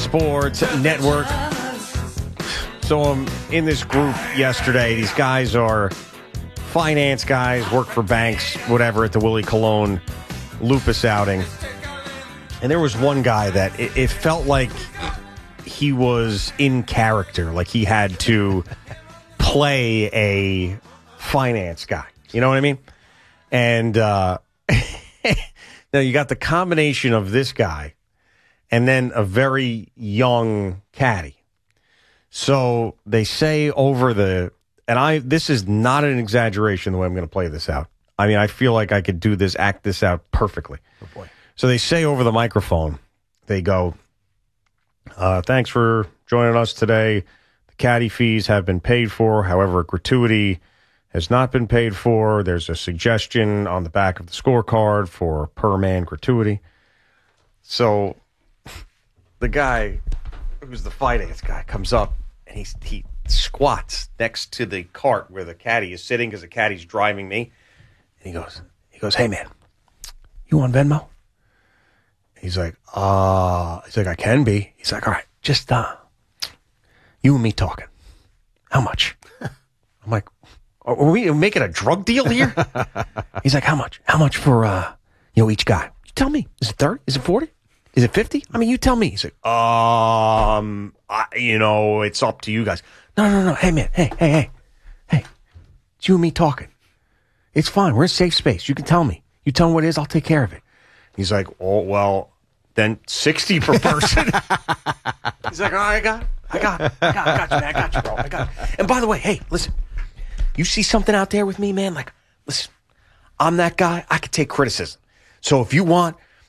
Sports Network. So I'm in this group yesterday. These guys are finance guys, work for banks, whatever, at the Willie Colon Lupus outing. And there was one guy that it felt like he was in character, like he had to play a finance guy. You know what I mean? And now you got the combination of this guy and then a very young caddy. So they say over the, and this is not an exaggeration the way I'm going to play this out. I mean, I feel like I could do this, act this out perfectly. Oh, boy. So they say over the microphone, they go, thanks for joining us today. The caddy fees have been paid for. However, gratuity has not been paid for. There's a suggestion on the back of the scorecard for per man gratuity. So the guy who's the finance guy comes up and he squats next to the cart where the caddy is sitting because the caddy's driving me. And he goes, hey man, you on Venmo? He's like, I can be. He's like, all right, just you and me talking. How much? I'm like, are we making a drug deal here? He's like, how much? How much for each guy? You tell me. Is it 30? Is it 40? Is it 50? I mean, you tell me. He's like, it's up to you guys. No. Hey, man. Hey. It's you and me talking. It's fine. We're in a safe space. You can tell me. You tell me what it is. I'll take care of it. He's like, oh, well, then 60 per person. He's like, all right, I got you, man. I got you, bro. I got it. And by the way, hey, listen, you see something out there with me, man? Like, listen, I'm that guy. I could take criticism. So if you want